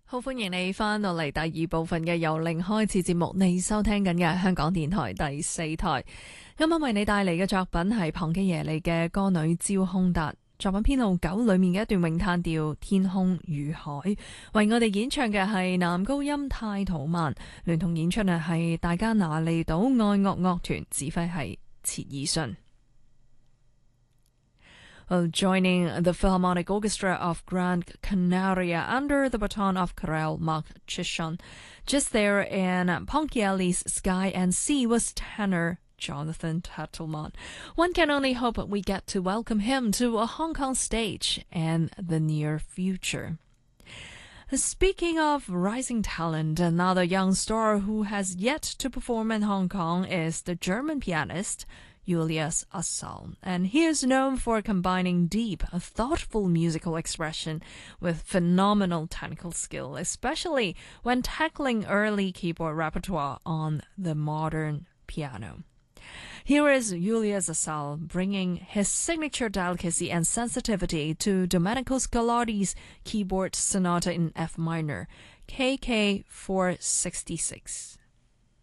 好歡迎你翻到嚟第二部分嘅由零開始節目，你收聽緊嘅香港電台第4台。今晚為你帶嚟嘅作品係龐基耶利嘅歌女焦空達，作品編號9裏面嘅一段詠嘆調《天空與海》，為我哋演唱嘅係男高音泰圖曼，聯同演出嘅係大加那利島愛樂樂團，指揮係切爾遜。Joining the Philharmonic Orchestra of Gran Canaria under the baton of Karel Mark Chichon. Just there in Ponchielli's Sky and Sea was tenor Jonathan Tetelman. One can only hope we get to welcome him to a Hong Kong stage in the near future. Speaking of rising talent, another young star who has yet to perform in Hong Kong is the German pianist Julius Asal, and he is known for combining deep, thoughtful musical expression with phenomenal technical skill, especially when tackling early keyboard repertoire on the modern piano. Here is Julius Asal bringing his signature delicacy and sensitivity to Domenico Scarlatti's keyboard sonata in F minor, KK 466.